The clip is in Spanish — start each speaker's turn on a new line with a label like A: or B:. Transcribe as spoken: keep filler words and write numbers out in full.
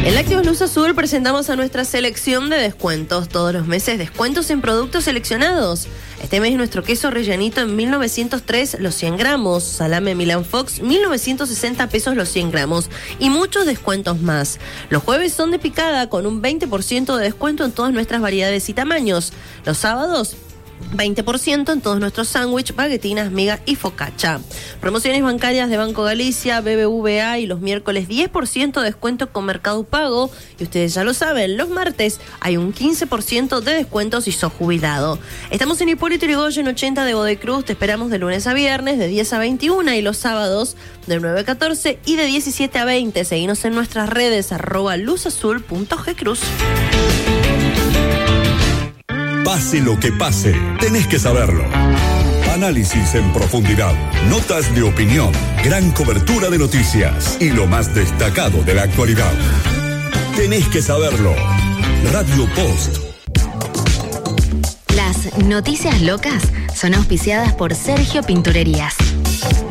A: En Lácteos Luz Azul presentamos a nuestra selección de descuentos. Todos los meses descuentos en productos seleccionados. Este mes nuestro queso rellenito en mil novecientos tres los cien gramos, salame Milan Fox mil novecientos sesenta pesos los cien gramos y muchos descuentos más. Los jueves son de picada con un veinte por ciento de descuento en todas nuestras variedades y tamaños. Los sábados veinte por ciento en todos nuestros sándwiches, baguetinas, miga y focaccia. Promociones bancarias de Banco Galicia, B B V A y los miércoles diez por ciento de descuento con Mercado Pago. Y ustedes ya lo saben, los martes hay un quince por ciento de descuento si sos jubilado. Estamos en Hipólito Yrigoyen ochenta de Godecruz. Te esperamos de lunes a viernes de diez a veintiuna y los sábados de nueve a catorce y de diecisiete a veinte. Seguinos en nuestras redes arroba luzazul punto gcruz.
B: Pase lo que pase, tenés que saberlo. Análisis en profundidad, notas de opinión, gran cobertura de noticias y lo más destacado de la actualidad. Tenés que saberlo. Radio Post.
C: Las noticias locas son auspiciadas por Sergio Pinturerías.